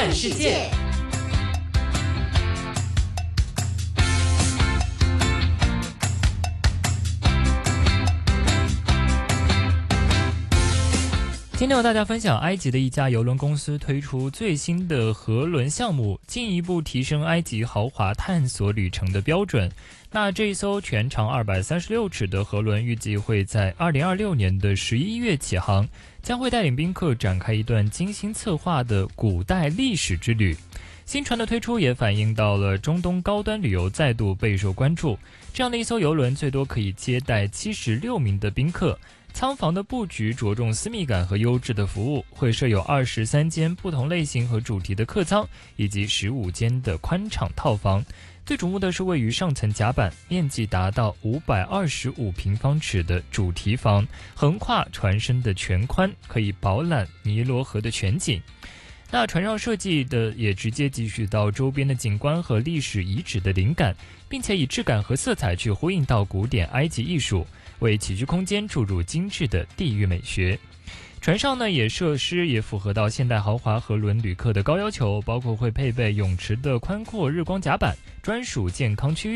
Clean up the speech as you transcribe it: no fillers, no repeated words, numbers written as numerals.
看世界。今天和大家分享，埃及的一家邮轮公司推出最新的河轮项目，进一步提升埃及豪华探索旅程的标准。那这一艘全长236尺的河轮预计会在2026年的11月起航，将会带领宾客展开一段精心策划的古代历史之旅。新船的推出也反映到了中东高端旅游再度备受关注。这样的一艘邮轮最多可以接待76名的宾客，舱房的布局着重私密感和优质的服务，会设有23间不同类型和主题的客舱，以及15间的宽敞套房。最瞩目的是位于上层甲板，面积达到525平方尺的主题房，横跨船身的全宽，可以饱览尼罗河的全景。那船上设计的也直接汲取到周边的景观和历史遗址的灵感，并且以质感和色彩去呼应到古典埃及艺术，为起居空间注入精致的地域美学。船上呢设施也符合到现代豪华河轮旅客的高要求，包括会配备泳池的宽阔日光甲板、专属健康区域。